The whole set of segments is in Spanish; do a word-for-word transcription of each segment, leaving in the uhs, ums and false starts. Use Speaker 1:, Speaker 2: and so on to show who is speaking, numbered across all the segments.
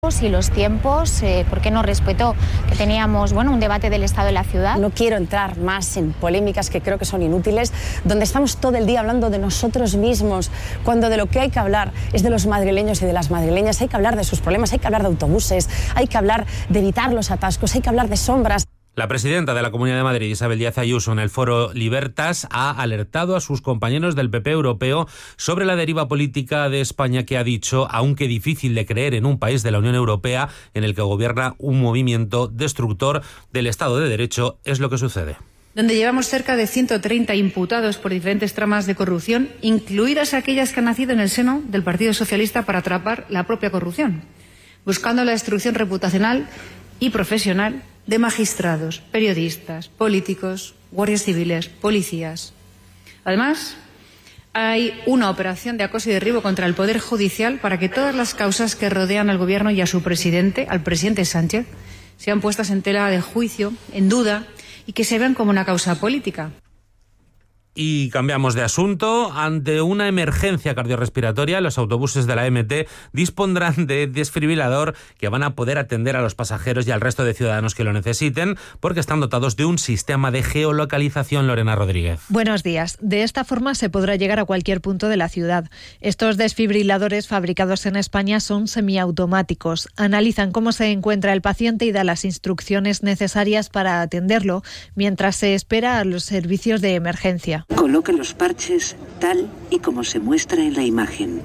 Speaker 1: y los tiempos, eh, ¿por qué no respetó que teníamos bueno, un debate del estado de la ciudad?
Speaker 2: No quiero entrar más en polémicas que creo que son inútiles, donde estamos todo el día hablando de nosotros mismos, cuando de lo que hay que hablar es de los madrileños y de las madrileñas, hay que hablar de sus problemas, hay que hablar de autobuses, hay que hablar de evitar los atascos, hay que hablar de sombras.
Speaker 3: La presidenta de la Comunidad de Madrid, Isabel Díaz Ayuso, en el foro Libertas, ha alertado a sus compañeros del P P europeo sobre la deriva política de España que ha dicho, aunque difícil de creer en un país de la Unión Europea en el que gobierna un movimiento destructor del Estado de Derecho, es lo que sucede.
Speaker 4: Donde llevamos cerca de ciento treinta imputados por diferentes tramas de corrupción, incluidas aquellas que han nacido en el seno del Partido Socialista para atrapar la propia corrupción, buscando la destrucción reputacional y profesional de magistrados, periodistas, políticos, guardias civiles, policías. Además, hay una operación de acoso y derribo contra el Poder Judicial para que todas las causas que rodean al Gobierno y a su presidente, al presidente Sánchez, sean puestas en tela de juicio, en duda, y que se vean como una causa política.
Speaker 3: Y cambiamos de asunto. Ante una emergencia cardiorrespiratoria, los autobuses de la M T dispondrán de desfibrilador que van a poder atender a los pasajeros y al resto de ciudadanos que lo necesiten, porque están dotados de un sistema de geolocalización. Lorena Rodríguez.
Speaker 5: Buenos días. De esta forma se podrá llegar a cualquier punto de la ciudad. Estos desfibriladores fabricados en España son semiautomáticos. Analizan cómo se encuentra el paciente y dan las instrucciones necesarias para atenderlo mientras se espera a los servicios de emergencia.
Speaker 6: Coloque los parches tal y como se muestra en la imagen.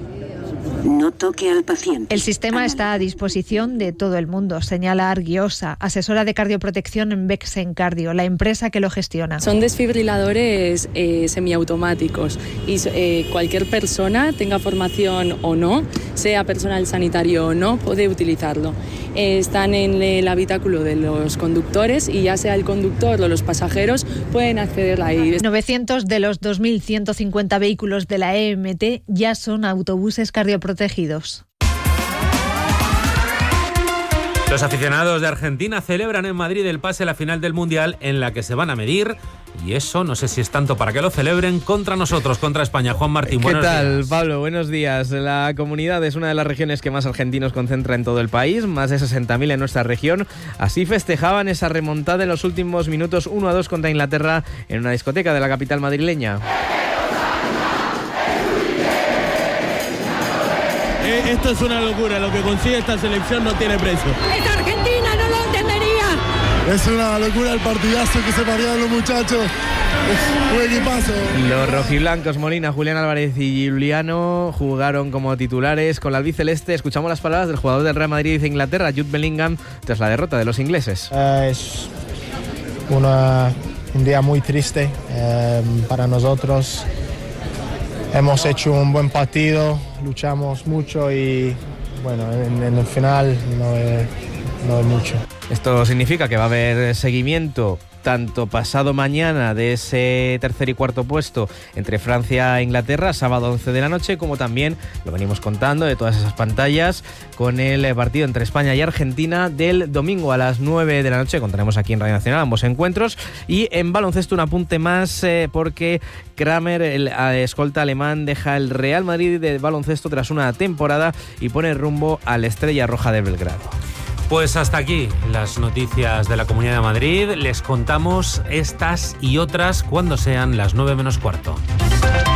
Speaker 6: No toque al paciente.
Speaker 5: El sistema está a disposición de todo el mundo, señala Arguiosa, asesora de cardioprotección en Bexen Cardio, la empresa que lo gestiona.
Speaker 7: Son desfibriladores eh, semiautomáticos y eh, cualquier persona, tenga formación o no, sea personal sanitario o no, puede utilizarlo. Eh, están en el habitáculo de los conductores y ya sea el conductor o los pasajeros pueden acceder ahí.
Speaker 5: novecientos de los dos mil ciento cincuenta vehículos de la E M T ya son autobuses cardioprotegidos.
Speaker 3: Los aficionados de Argentina celebran en Madrid el pase a la final del Mundial, en la que se van a medir, y eso no sé si es tanto para que lo celebren, contra nosotros, contra España. Juan Martín, buenos días.
Speaker 8: ¿Qué tal, Pablo? Buenos días. La comunidad es una de las regiones que más argentinos concentra en todo el país, más de sesenta mil en nuestra región. Así festejaban esa remontada en los últimos minutos uno a dos contra Inglaterra en una discoteca de la capital madrileña.
Speaker 9: Esto es una locura, lo que consigue esta selección no tiene precio.
Speaker 10: ¡Es Argentina, no lo entendería!
Speaker 11: Es una locura el partidazo que se parearon los muchachos. Es un equipazo.
Speaker 8: Los rojiblancos, Molina, Julián Álvarez y Juliano, jugaron como titulares con la albiceleste. Escuchamos las palabras del jugador del Real Madrid de Inglaterra, Jude Bellingham, tras la derrota de los ingleses.
Speaker 12: Uh, es una, un día muy triste uh, para nosotros. Hemos hecho un buen partido, luchamos mucho y bueno, en, en el final no es, no es mucho.
Speaker 8: Esto significa que va a haber seguimiento tanto pasado mañana de ese tercer y cuarto puesto entre Francia e Inglaterra, sábado once de la noche, como también lo venimos contando de todas esas pantallas con el partido entre España y Argentina del domingo a las nueve de la noche. Contaremos aquí en Radio Nacional ambos encuentros. Y en baloncesto un apunte más eh, porque Kramer, el escolta alemán, deja el Real Madrid de baloncesto tras una temporada y pone rumbo a la Estrella Roja de Belgrado.
Speaker 3: Pues hasta aquí las noticias de la Comunidad de Madrid. Les contamos estas y otras cuando sean las nueve menos cuarto.